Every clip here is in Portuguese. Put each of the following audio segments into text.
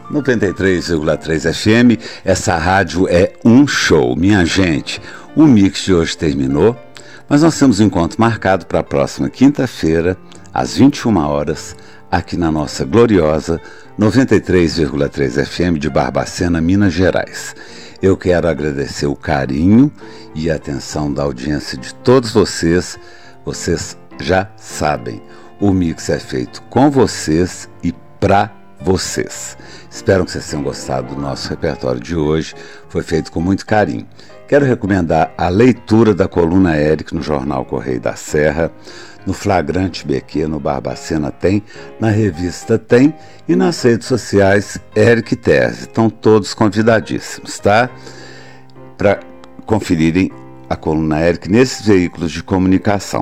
93,3 FM, essa rádio é um show. Minha gente, o mix de hoje terminou, mas nós temos um encontro marcado para a próxima quinta-feira, às 21 horas, aqui na nossa gloriosa 93,3 FM de Barbacena, Minas Gerais. Eu quero agradecer o carinho e a atenção da audiência de todos vocês. Vocês já sabem, o mix é feito com vocês e para vocês. Espero que vocês tenham gostado do nosso repertório de hoje, foi feito com muito carinho. Quero recomendar a leitura da coluna Eric no jornal Correio da Serra, no Flagrante BQ, no Barbacena tem, na revista tem e nas redes sociais Eric Terzi. Estão todos convidadíssimos, tá? Para conferirem a coluna Eric nesses veículos de comunicação.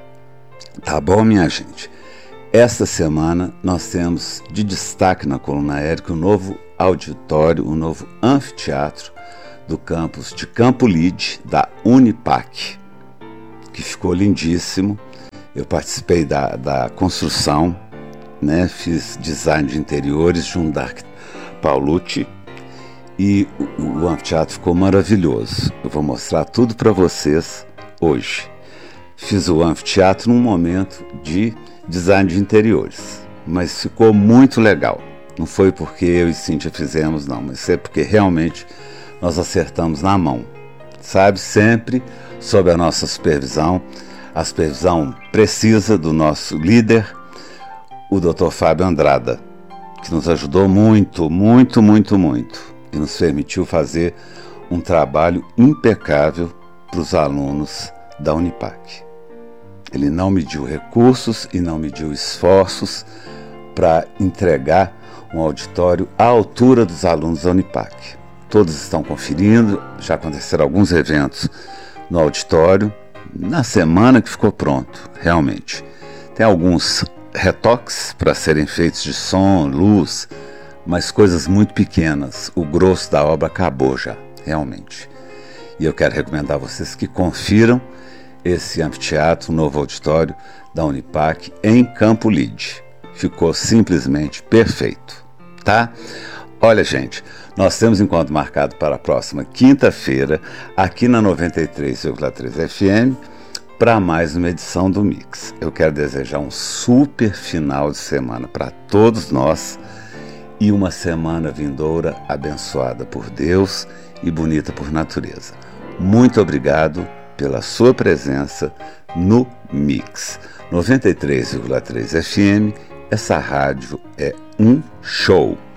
Tá bom, minha gente? Esta semana nós temos de destaque na coluna Eric o novo auditório, o novo anfiteatro do campus de Campo Lide, da Unipac, que ficou lindíssimo. Eu participei da construção, né? Fiz design de interiores junto da Paulucci e o anfiteatro ficou maravilhoso. Eu vou mostrar tudo para vocês hoje. Fiz o anfiteatro num momento de design de interiores, mas ficou muito legal. Não foi porque eu e Cíntia fizemos, não, mas é porque realmente nós acertamos na mão, sabe? Sempre sob a nossa supervisão, a supervisão precisa do nosso líder, o Dr. Fábio Andrada, que nos ajudou muito, muito, muito, muito, e nos permitiu fazer um trabalho impecável para os alunos da Unipac. Ele não mediu recursos e não mediu esforços para entregar um auditório à altura dos alunos da Unipac. Todos estão conferindo, já aconteceram alguns eventos no auditório, na semana que ficou pronto, realmente. Tem alguns retoques para serem feitos de som, luz, mas coisas muito pequenas. O grosso da obra acabou já, realmente. E eu quero recomendar a vocês que confiram esse anfiteatro, um novo auditório da Unipac em Campo Lide. Ficou simplesmente perfeito, tá? Olha, gente, nós temos encontro marcado para a próxima quinta-feira, aqui na 93,3 FM, para mais uma edição do Mix. Eu quero desejar um super final de semana para todos nós e uma semana vindoura abençoada por Deus e bonita por natureza. Muito obrigado pela sua presença no Mix. 93,3 FM, essa rádio é um show.